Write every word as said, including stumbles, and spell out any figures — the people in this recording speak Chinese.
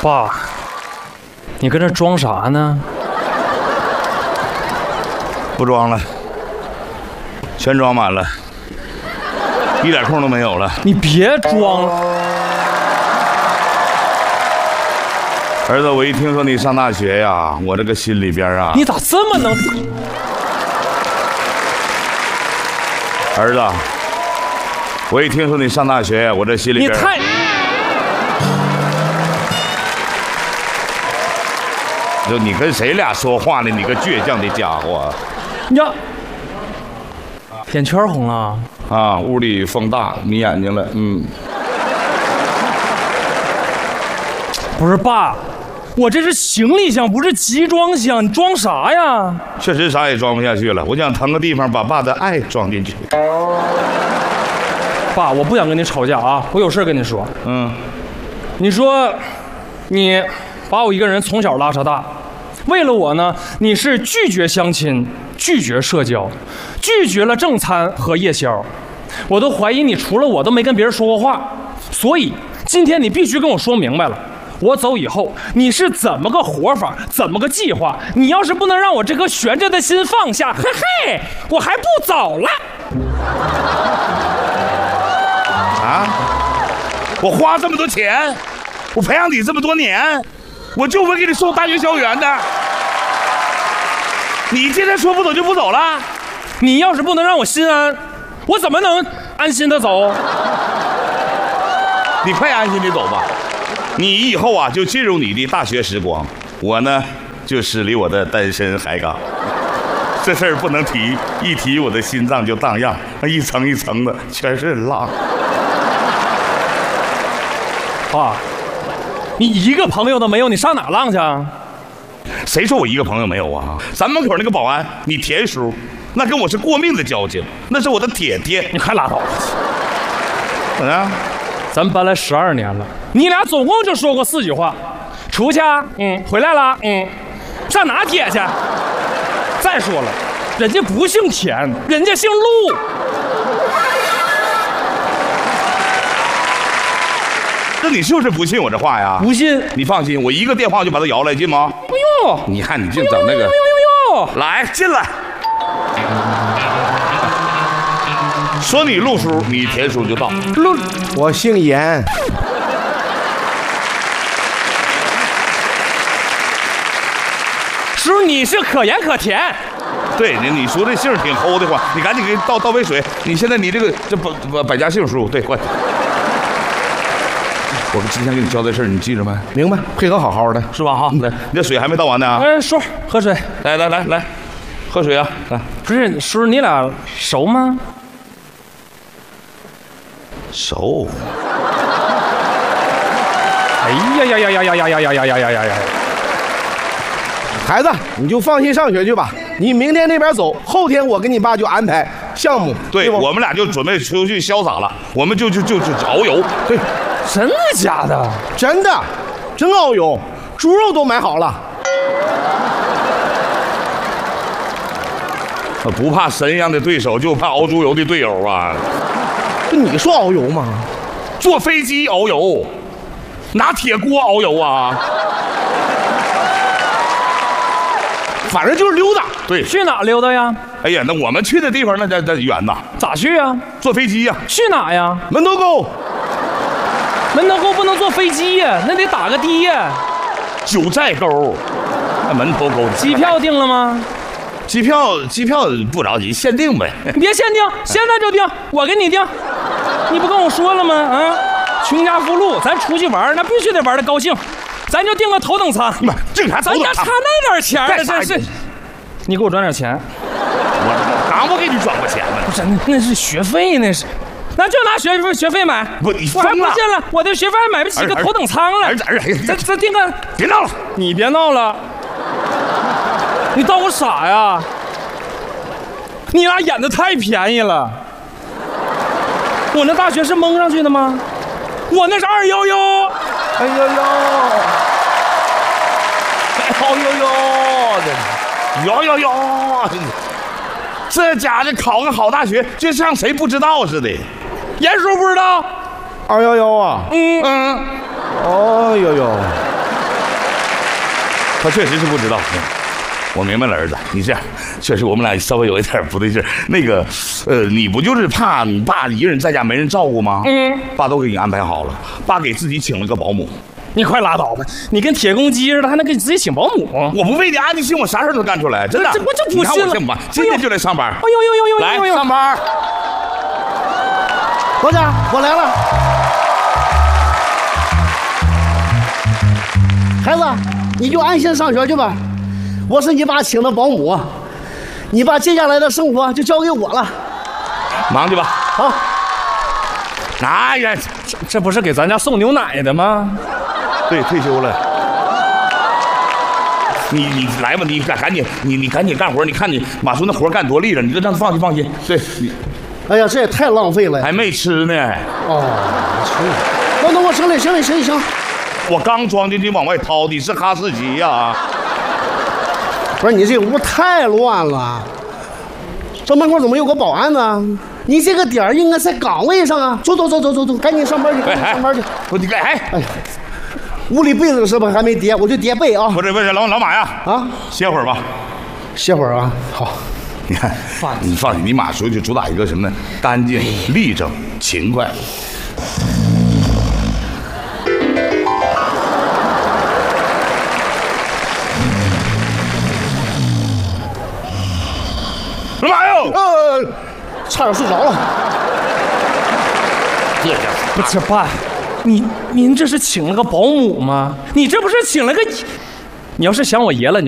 爸，你跟这装啥呢？ 不装了，全装满了，一点空都没有了。 你别装了。 儿子，我一听说你上大学呀，我这个心里边啊， 你咋这么能？ 儿子，我一听说你上大学，我这心里边你太…… 就你跟谁俩说话呢？你个倔强的家伙！ 你要眼圈红了啊！屋里风大，迷眼睛了。嗯， 不是爸，我这是行李箱，不是集装箱，你装啥呀？ 确实啥也装不下去了，我想腾个地方把爸的爱装进去。 爸，我不想跟你吵架啊，我有事跟你说。 嗯， 你说你把我一个人从小拉扯大，为了我呢，你是拒绝相亲，拒绝社交，拒绝了正餐和夜宵，我都怀疑你除了我都没跟别人说过话。所以今天你必须跟我说明白了，我走以后你是怎么个活法，怎么个计划？你要是不能让我这颗悬着的心放下，嘿嘿，我还不走了。 啊！我花这么多钱，我培养你这么多年，我就为给你送大学校园的。你今天说不走就不走了？ 你要是不能让我心安，我怎么能安心的走？ 你快安心的走吧，你以后啊就进入你的大学时光，我呢就驶离我的单身海港。这事儿不能提，一提我的心脏就荡漾，一层一层的全是浪。 爸，你一个朋友都没有，你上哪浪去啊？ 谁说我一个朋友没有啊？咱门口那个保安，你田叔，那跟我是过命的交情，那是我的铁爹。 你快拉倒吧！ 怎么样？ 咱们搬来十二年了，你俩总共就说过四句话：出去啊，嗯，回来了，嗯，上哪铁去？再说了，人家不姓田，人家姓陆。 那你是不是不信我这话呀？ 不信？ 你放心，我一个电话就把他摇来，进吗？ 不用。 你看你净整那个。 呦呦呦呦！ 来，进来。说你陆叔，你田叔就到。 陆， 我姓严。 叔，你是可盐可甜。 对，你你说这姓挺齁的慌，你赶紧给倒倒杯水。你现在你这个这百百百家姓叔，对，快。我之前给你交代事儿，你记着没？ 明白，配合好好的， 是吧？哈， 来，你这水还没倒完呢。 哎，叔，喝水。 来来来来，喝水啊！来， 不是叔，你俩熟吗？ 熟。 哎呀呀呀呀呀呀呀呀呀呀呀呀呀！ 孩子，你就放心上学去吧。你明天那边走，后天我跟你爸就安排项目。 对，我们俩就准备出去潇洒了，我们就就就就遨游。 对。 真的假的？ 真的，真遨游，猪肉都买好了。 不怕神一样的对手，就怕熬猪油的队友啊！ 这你说遨游吗？ 坐飞机遨游，拿铁锅遨游啊！ 反正就是溜达。 对， 去哪溜达呀？ 哎呀，那我们去的地方那那那远呐。 咋去呀？ 坐飞机呀。 去哪呀？ 门头沟。 门头沟不能坐飞机呀，那得打个的呀。 九寨沟，那门头沟。 机票定了吗？ 机票机票不着急，限定呗。 你别限定，现在就定，我给你定。你不跟我说了吗？啊，穷家富路，咱出去玩那必须得玩的高兴，咱就定个头等舱。 妈，这啥头等舱？ 咱家差那点钱儿，真是。你给我转点钱。 我哪我给你转过钱呢？ 不是，那那是学费，那是。那就拿学费学费买， 不，你我还不信了，我的学费还买不起个头等舱了。 儿子，儿子， 再再订个， 别闹了， 你别闹了，你当我傻呀？你俩演的太便宜了。我那大学是蒙上去的吗？我那是二幺幺。 哎呦呦， 哎呦呦，呦呦呦，这家伙考个好大学，就像谁不知道似的。 严叔不知道， 二幺幺啊， 嗯嗯，哦呦呦， 他确实是不知道。我明白了，儿子，你这样确实我们俩稍微有一点不对劲。那个，呃，你不就是怕你爸一个人在家没人照顾吗？嗯，爸都给你安排好了，爸给自己请了个保姆。 你快拉倒吧！你跟铁公鸡似的，还能给你自己请保姆？ 我不为你安定心，我啥事都干出来，真的。 这我就不信了。 信吧，今天就来上班。 哎呦呦呦呦！ 来上班。 老贾，我来了。孩子，你就安心上学去吧。我是你爸请的保姆，你爸接下来的生活就交给我了。 忙去吧。 好。 哎呀， 这这不是给咱家送牛奶的吗？ 对，退休了。你你来吧，你赶赶紧，你你赶紧干活。你看你马叔那活干多利了，你就让他放心放心。对，你， 哎呀，这也太浪费了， 还没吃呢。 哦，吃。那那我行了，行了，行行。 我刚装进去往外掏的是哈士奇呀、啊。 不是你这屋太乱了，这门口怎么有个保安呢？你这个点儿应该在岗位上啊！走走走走走走，赶紧上班去，赶紧上班去！ 不，你干哎哎呀，屋里被子是不是还没叠？我就叠被啊！ 不是不是，老老马呀啊， 歇会儿吧， 歇会儿啊。好， 你看，你放心，你马叔就主打一个什么呢？干净、立正、勤快。老马哟， 呃，差点睡着了。 这家不是爸，你您这是请了个保姆吗？你这不是请了个？你要是想我爷了，你就。